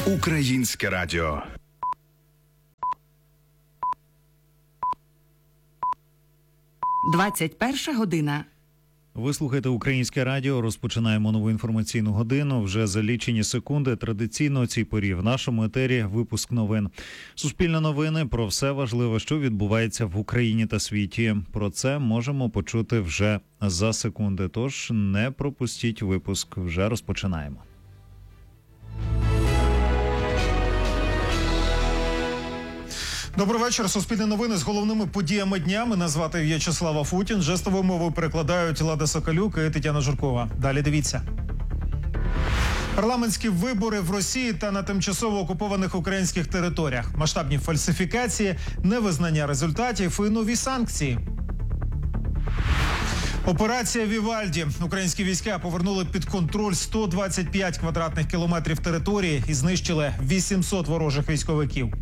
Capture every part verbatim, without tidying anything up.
Українське радіо. двадцять перша година. Ви слухаєте Українське радіо. Розпочинаємо нову інформаційну годину. Вже за лічені секунди традиційно о цій порі в нашому етері випуск новин. Суспільне новини про все важливе, що відбувається в Україні та світі. Про це можемо почути вже за секунди. Тож не пропустіть випуск. Вже розпочинаємо. Добрий вечір. Суспільне новини з головними подіями дня. Мене звати В'ячеслав Футін. Жестовою мовою перекладають Лада Соколюк і Тетяна Журкова. Далі дивіться. Парламентські вибори в Росії та на тимчасово окупованих українських територіях. Масштабні фальсифікації, невизнання результатів і нові санкції. Операція «Вівальді». Українські війська повернули під контроль сто двадцять п'ять квадратних кілометрів території і знищили вісімсот ворожих військовиків.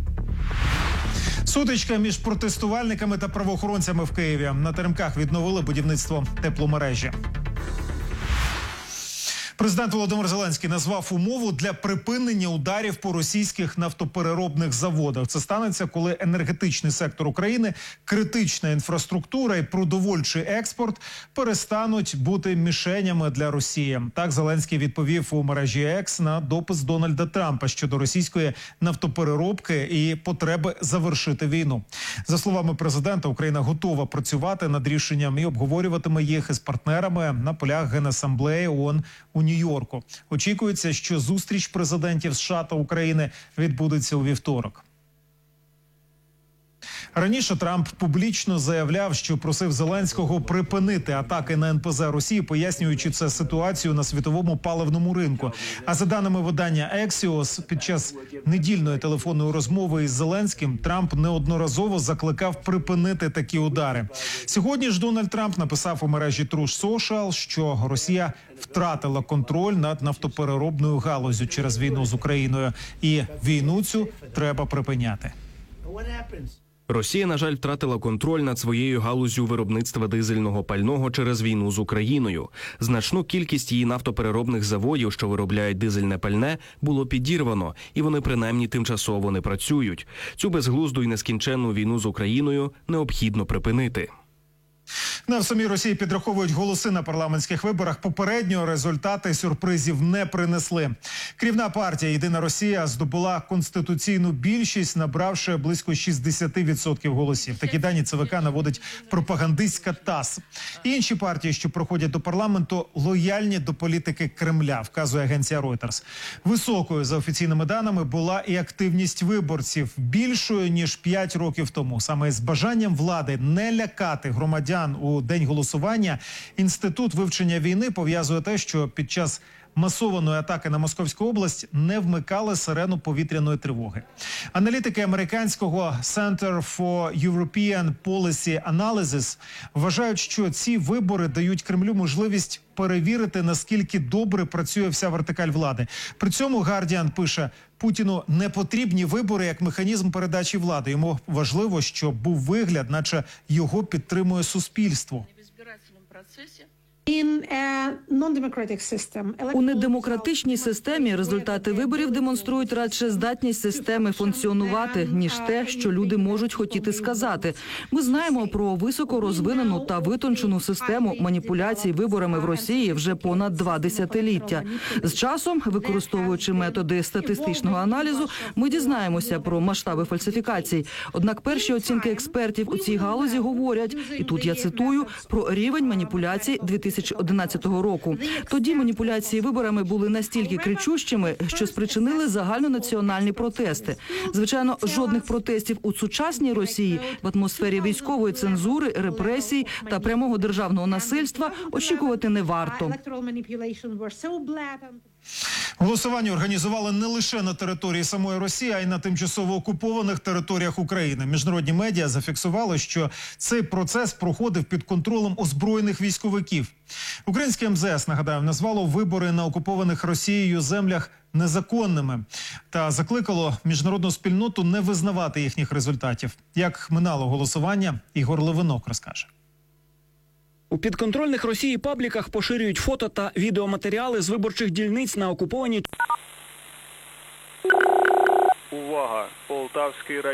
Сутичка між протестувальниками та правоохоронцями в Києві. На теремках відновили будівництво тепломережі. Президент Володимир Зеленський назвав умову для припинення ударів по російських нафтопереробних заводах. Це станеться, коли енергетичний сектор України, критична інфраструктура і продовольчий експорт перестануть бути мішенями для Росії. Так Зеленський відповів у мережі Екс на допис Дональда Трампа щодо російської нафтопереробки і потреби завершити війну. За словами президента, Україна готова працювати над рішенням і обговорюватиме їх із партнерами на полях Генасамблеї ООН у Нью-Йорку. Очікується, що зустріч президентів США та України відбудеться у вівторок. Раніше Трамп публічно заявляв, що просив Зеленського припинити атаки на ен пе зе Росії, пояснюючи це ситуацію на світовому паливному ринку. А за даними видання Ексіос, під час недільної телефонної розмови із Зеленським Трамп неодноразово закликав припинити такі удари. Сьогодні ж Дональд Трамп написав у мережі Truth Social, що Росія втратила контроль над нафтопереробною галуззю через війну з Україною. І війну цю треба припиняти. Росія, на жаль, втратила контроль над своєю галуззю виробництва дизельного пального через війну з Україною. Значну кількість її нафтопереробних заводів, що виробляють дизельне пальне, було підірвано, і вони принаймні тимчасово не працюють. Цю безглузду і нескінченну війну з Україною необхідно припинити. Не в самій Росії підраховують голоси на парламентських виборах. Попередньо результати сюрпризів не принесли. Керівна партія «Єдина Росія» здобула конституційну більшість, набравши близько шістдесят відсотків голосів. Такі дані ЦВК наводить пропагандистська ТАСС. Інші партії, що проходять до парламенту, лояльні до політики Кремля, вказує агенція Reuters. Високою, за офіційними даними, була і активність виборців, більшою, ніж п'ять років тому. Саме з бажанням влади не лякати громадян у день голосування Інститут вивчення війни пов'язує те, що під час масованої атаки на Московську область не вмикали сирену повітряної тривоги. Аналітики американського Center for European Policy Analysis вважають, що ці вибори дають Кремлю можливість перевірити, наскільки добре працює вся вертикаль влади. При цьому Гардіан пише, Путіну не потрібні вибори як механізм передачі влади. Йому важливо, щоб був вигляд, наче його підтримує суспільство. У недемократичній системі результати виборів демонструють радше здатність системи функціонувати, ніж те, що люди можуть хотіти сказати. Ми знаємо про високо розвинену та витончену систему маніпуляцій виборами в Росії вже понад два десятиліття. З часом, використовуючи методи статистичного аналізу, ми дізнаємося про масштаби фальсифікацій. Однак перші оцінки експертів у цій галузі говорять, і тут я цитую, про рівень маніпуляцій дві тисячі одинадцятого року. Тоді маніпуляції виборами були настільки кричущими, що спричинили загальнонаціональні протести. Звичайно, жодних протестів у сучасній Росії в атмосфері військової цензури, репресій та прямого державного насильства очікувати не варто. Голосування організували не лише на території самої Росії, а й на тимчасово окупованих територіях України. Міжнародні медіа зафіксували, що цей процес проходив під контролем озброєних військовиків. Українське ем зе ес, нагадаю, назвало вибори на окупованих Росією землях незаконними та закликало міжнародну спільноту не визнавати їхніх результатів. Як минало голосування, Ігор Левинок розкаже. У підконтрольних Росії пабліках поширюють фото та відеоматеріали з виборчих дільниць на окупованій Увага! Полтавський район.